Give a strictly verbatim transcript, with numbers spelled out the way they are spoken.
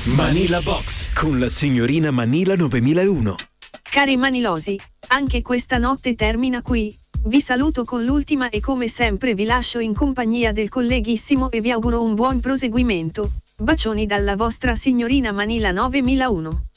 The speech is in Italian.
Manila Box con la signorina Manila novemilauno. Cari manilosi, anche questa notte termina qui. Vi saluto con l'ultima e come sempre vi lascio in compagnia del colleghissimo e vi auguro un buon proseguimento. Bacioni dalla vostra signorina Manila novemilauno.